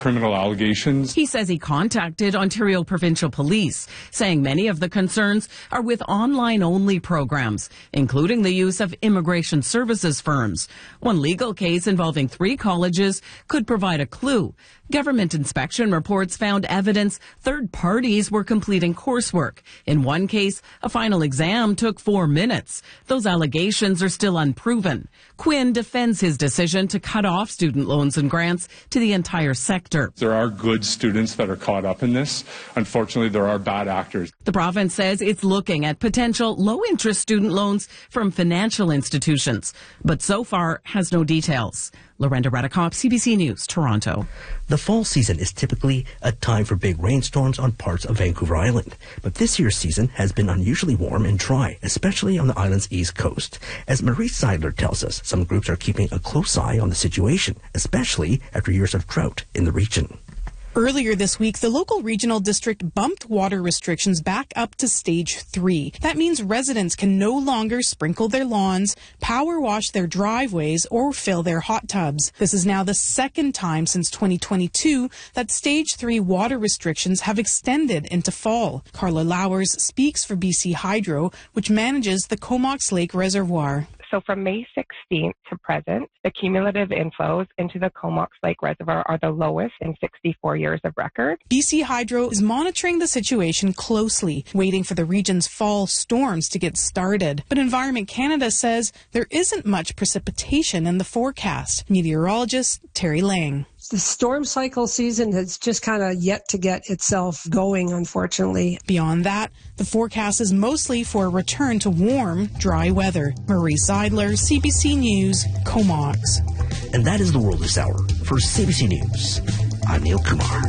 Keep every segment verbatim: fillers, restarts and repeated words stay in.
criminal allegations. He says he contacted Ontario Provincial Police, saying many of the concerns are with online-only programs, including the use of immigration services firms. One legal case involving three colleges could provide a clue. Government inspection reports found evidence third parties were completing coursework. In one case, a final exam took four minutes. Those allegations are still unproven. Quinn defends his decision to cut off student loans and grants to the entire sector. There are good students that are caught up in this. Unfortunately, there are bad actors. The province says it's looking at potential low-interest student loans from financial institutions, but so far has no details. Lorenda Redekop, C B C News, Toronto. The fall season is typically a time for big rainstorms on parts of Vancouver Island. But this year's season has been unusually warm and dry, especially on the island's east coast. As Marie Seidler tells us, some groups are keeping a close eye on the situation, especially after years of drought in the region. Earlier this week, the local regional district bumped water restrictions back up to stage three. That means residents can no longer sprinkle their lawns, power wash their driveways, or fill their hot tubs. This is now the second time since twenty twenty-two that stage three water restrictions have extended into fall. Carla Lowers speaks for B C Hydro, which manages the Comox Lake Reservoir. So from May sixteenth to present, the cumulative inflows into the Comox Lake Reservoir are the lowest in sixty-four years of record. B C Hydro is monitoring the situation closely, waiting for the region's fall storms to get started. But Environment Canada says there isn't much precipitation in the forecast. Meteorologist Terry Lang. The storm cycle season has just kind of yet to get itself going, unfortunately. Beyond that, the forecast is mostly for a return to warm, dry weather. Marie Seidler, C B C News, Comox. And that is the world this hour. For C B C News, I'm Neil Kumar.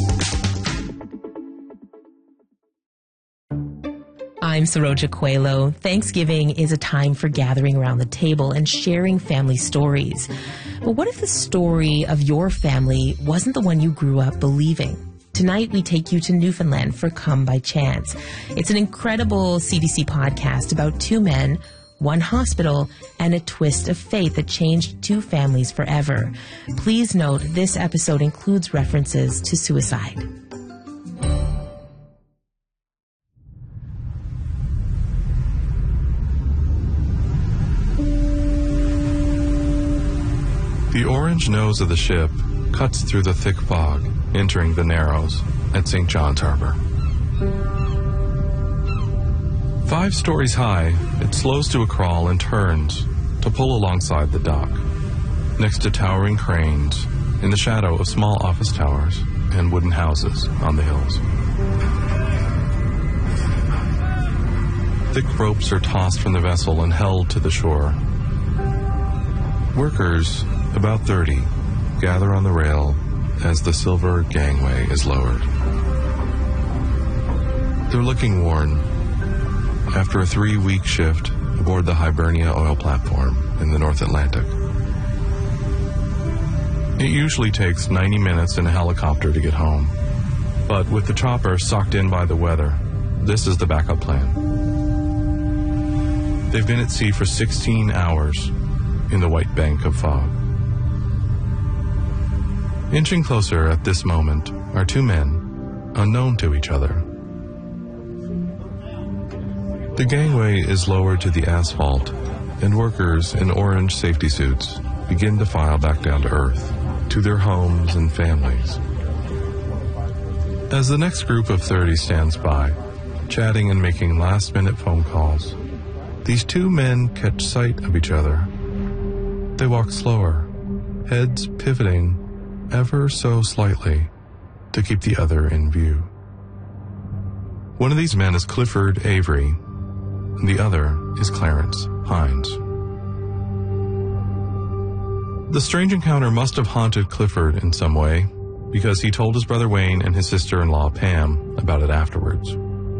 I'm Saroja Coelho. Thanksgiving is a time for gathering around the table and sharing family stories. But what if the story of your family wasn't the one you grew up believing? Tonight, we take you to Newfoundland for Come by Chance. It's an incredible C B C podcast about two men, one hospital, and a twist of fate that changed two families forever. Please note, this episode includes references to suicide. The orange nose of the ship cuts through the thick fog, entering the Narrows at Saint John's Harbor. Five stories high, it slows to a crawl and turns to pull alongside the dock, next to towering cranes in the shadow of small office towers and wooden houses on the hills. Thick ropes are tossed from the vessel and held to the shore. Workers, about thirty, gather on the rail as the silver gangway is lowered. They're looking worn after a three-week shift aboard the Hibernia oil platform in the North Atlantic. It usually takes ninety minutes in a helicopter to get home, but with the chopper socked in by the weather, this is the backup plan. They've been at sea for sixteen hours in the white bank of fog. Inching closer at this moment are two men, unknown to each other. The gangway is lowered to the asphalt, and workers in orange safety suits begin to file back down to earth, to their homes and families. As the next group of thirty stands by, chatting and making last-minute phone calls, these two men catch sight of each other. They walk slower, heads pivoting ever so slightly to keep the other in view. One of these men is Clifford Avery, and the other is Clarence Hines. The strange encounter must have haunted Clifford in some way, because he told his brother Wayne and his sister-in-law Pam about it afterwards.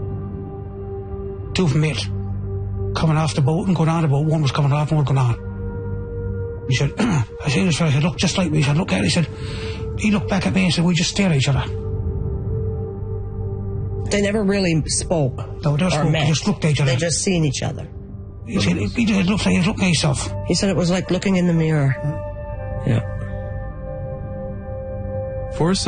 Two from it, coming off the boat and going on the boat. One was coming off and one going on. He said, I said, I said, look, just like me. He said, look at it. He said, he looked back at me and said, we just stare at each other. They never really spoke. No, they just, or spoke, met. They just looked at each other. They just seen each other. He said, he, he looked like he was looking at himself. He said it was like looking in the mirror. Yeah. For a